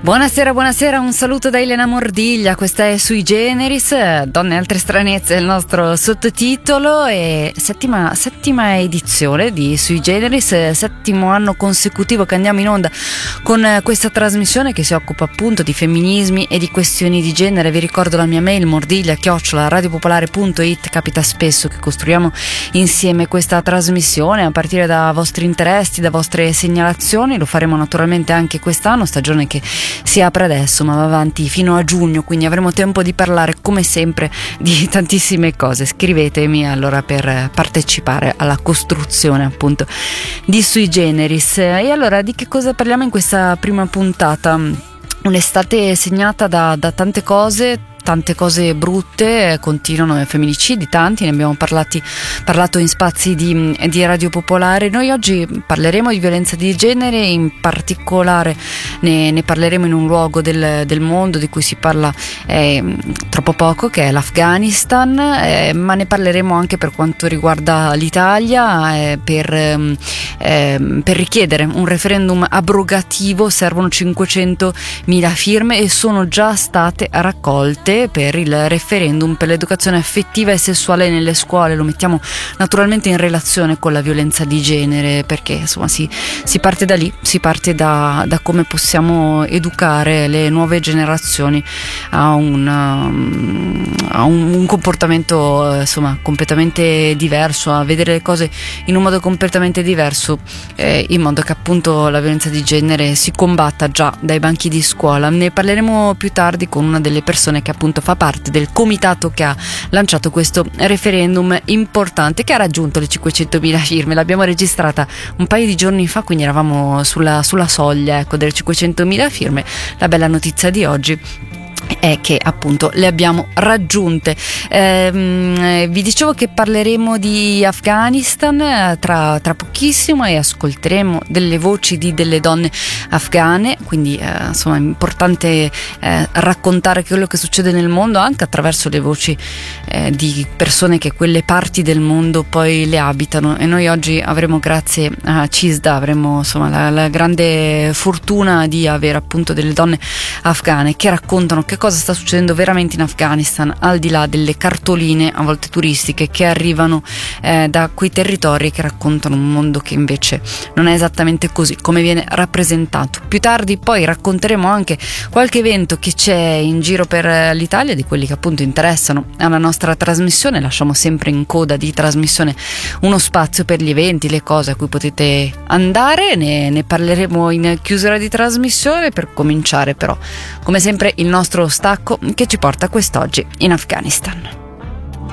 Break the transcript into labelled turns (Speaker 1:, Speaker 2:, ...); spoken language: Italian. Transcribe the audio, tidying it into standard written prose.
Speaker 1: Buonasera, buonasera, un saluto da Elena Mordiglia, questa è Sui Generis, Donne e altre stranezze è il nostro sottotitolo e settima edizione di Sui Generis, settimo anno consecutivo che andiamo in onda con questa trasmissione che si occupa appunto di femminismi e di questioni di genere. Vi ricordo la mia mail mordiglia@radiopopolare.it, capita spesso che costruiamo insieme questa trasmissione a partire da vostri interessi, da vostre segnalazioni, lo faremo naturalmente anche quest'anno, stagione che si apre adesso ma va avanti fino a giugno, quindi avremo tempo di parlare come sempre di tantissime cose. Scrivetemi allora per partecipare alla costruzione appunto di Sui Generis. E allora di che cosa parliamo in questa prima puntata? Un'estate segnata da tante cose brutte, continuano i femminicidi, tanti, ne abbiamo parlato in spazi di Radio Popolare. Noi oggi parleremo di violenza di genere, in particolare ne parleremo in un luogo del mondo di cui si parla troppo poco, che è l'Afghanistan, ma ne parleremo anche per quanto riguarda l'Italia, per richiedere un referendum abrogativo. Servono 500.000 firme e sono già state raccolte per il referendum per l'educazione affettiva e sessuale nelle scuole. Lo mettiamo naturalmente in relazione con la violenza di genere, perché insomma si parte da lì, si parte da come possiamo educare le nuove generazioni a un comportamento insomma completamente diverso, a vedere le cose in un modo completamente diverso, in modo che appunto la violenza di genere si combatta già dai banchi di scuola. Ne parleremo più tardi con una delle persone che appunto fa parte del comitato che ha lanciato questo referendum importante, che ha raggiunto le 500.000 firme. L'abbiamo registrata un paio di giorni fa, quindi eravamo sulla soglia, ecco, delle 500.000 firme. La bella notizia di oggi è che appunto le abbiamo raggiunte. Vi dicevo che parleremo di Afghanistan tra pochissimo e ascolteremo delle voci delle donne afghane, quindi insomma è importante raccontare quello che succede nel mondo anche attraverso le voci di persone che quelle parti del mondo poi le abitano. E noi oggi avremo, grazie a CISDA, avremo insomma la grande fortuna di avere appunto delle donne afghane che raccontano che cosa sta succedendo veramente in Afghanistan, al di là delle cartoline a volte turistiche che arrivano da quei territori, che raccontano un mondo che invece non è esattamente così come viene rappresentato. Più tardi poi racconteremo anche qualche evento che c'è in giro per l'Italia, di quelli che appunto interessano alla nostra trasmissione. Lasciamo sempre in coda di trasmissione uno spazio per gli eventi, le cose a cui potete andare. Ne parleremo in chiusura di trasmissione. Per cominciare però, come sempre, il nostro stacco che ci porta quest'oggi in Afghanistan.